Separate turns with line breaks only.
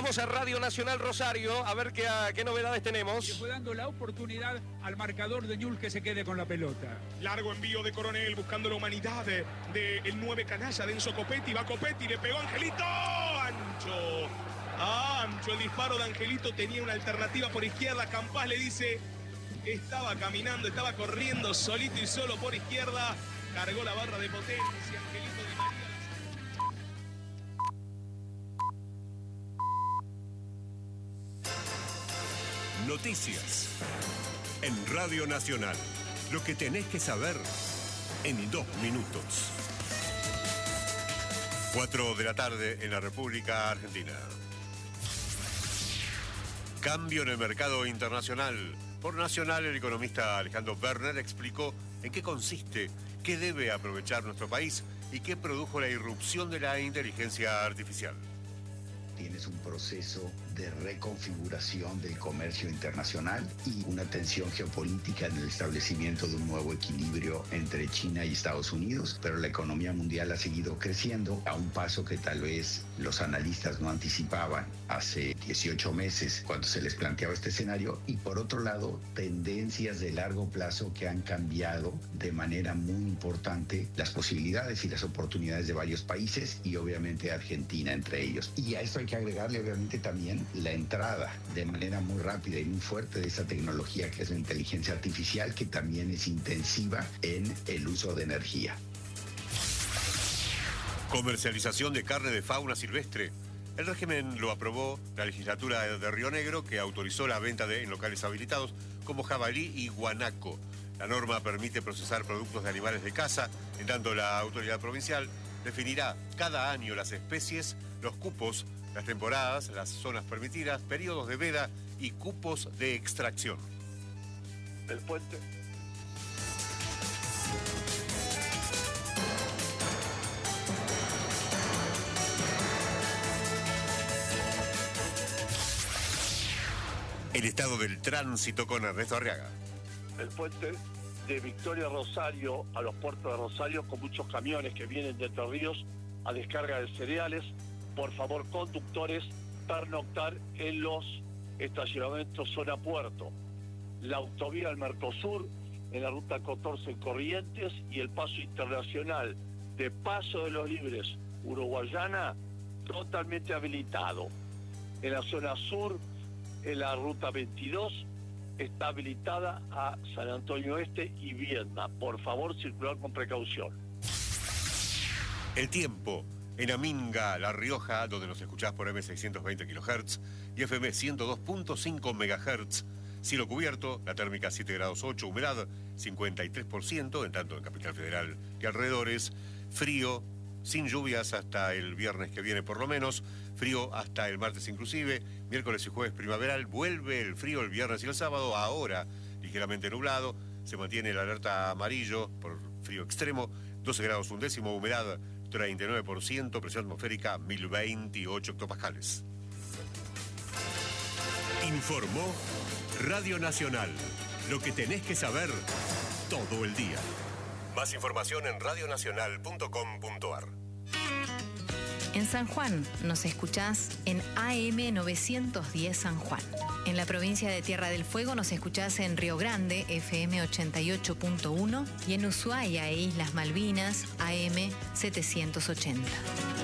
Vamos a Radio Nacional Rosario a ver qué novedades tenemos.
Y le fue dando la oportunidad al marcador de Newell's que se quede con la pelota.
Largo envío de Coronel buscando la humanidad del 9 canalla de Enzo Copetti. Va Copetti, le pegó a Angelito. Ancho. Ancho el disparo de Angelito. Tenía una alternativa por izquierda. Campás le dice, estaba caminando, estaba corriendo solito y solo por izquierda. Cargó la barra de potencia. Angelito Di María.
Noticias en Radio Nacional. Lo que tenés que saber en 2 minutos. 4 de la tarde en la República Argentina. Cambio en el mercado internacional. Por Nacional, el economista Alejandro Werner explicó en qué consiste, qué debe aprovechar nuestro país y qué produjo la irrupción de la inteligencia artificial.
Tienes un proceso de reconfiguración del comercio internacional y una tensión geopolítica en el establecimiento de un nuevo equilibrio entre China y Estados Unidos, pero la economía mundial ha seguido creciendo a un paso que tal vez los analistas no anticipaban hace 18 meses cuando se les planteaba este escenario, y por otro lado, tendencias de largo plazo que han cambiado de manera muy importante las posibilidades y las oportunidades de varios países y obviamente Argentina entre ellos. Y a esto hay que agregarle obviamente también la entrada de manera muy rápida y muy fuerte de esa tecnología que es la inteligencia artificial, que también es intensiva en el uso de energía.
Comercialización de carne de fauna silvestre. El régimen lo aprobó la legislatura de Río Negro, que autorizó la venta en locales habilitados como jabalí y guanaco. La norma permite procesar productos de animales de caza, en tanto la autoridad provincial definirá cada año las especies, los cupos, las temporadas, las zonas permitidas, periodos de veda y cupos de extracción.
El puente.
El estado del tránsito con Ernesto Arriaga.
El puente de Victoria Rosario a los puertos de Rosario, con muchos camiones que vienen de Entre Ríos a descarga de cereales. Por favor, conductores, pernoctar en los estacionamientos zona puerto. La autovía al Mercosur en la ruta 14 en Corrientes y el paso internacional de Paso de los Libres, Uruguayana, totalmente habilitado. En la zona sur, en la ruta 22, está habilitada a San Antonio Este y Viedma. Por favor, circular con precaución.
El tiempo. En Aminga, La Rioja, donde nos escuchás por M620 kHz y FM 102.5 MHz. Cielo cubierto, la térmica 7 grados 8, humedad 53%, en tanto en Capital Federal y alrededores. Frío, sin lluvias hasta el viernes que viene por lo menos. Frío hasta el martes inclusive. Miércoles y jueves primaveral. Vuelve el frío el viernes y el sábado. Ahora ligeramente nublado. Se mantiene el alerta amarillo por frío extremo. 12 grados 1 décimo, humedad 39%, presión atmosférica 1028 hectopascales. Informó Radio Nacional. Lo que tenés que saber todo el día. Más información en radionacional.com.ar.
En San Juan nos escuchás en AM 910 San Juan. En la provincia de Tierra del Fuego nos escuchás en Río Grande, FM 88.1, y en Ushuaia e Islas Malvinas, AM 780.